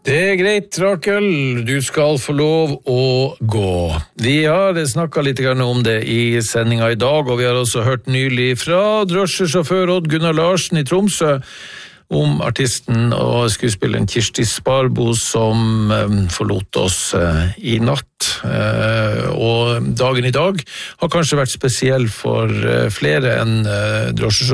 Det greit, Rakel. Du skal få lov å gå. Vi har snakket litt om det i sendingen i dag, og vi har også hørt nylig fra drosjesjåfør Odd Gunnar Larsen i Tromsø om artisten og skuespilleren Kirsti Sparbo som forlot oss i natt. Og dagen i dag har kanskje vært spesiell for flere enn drosjesjåfør.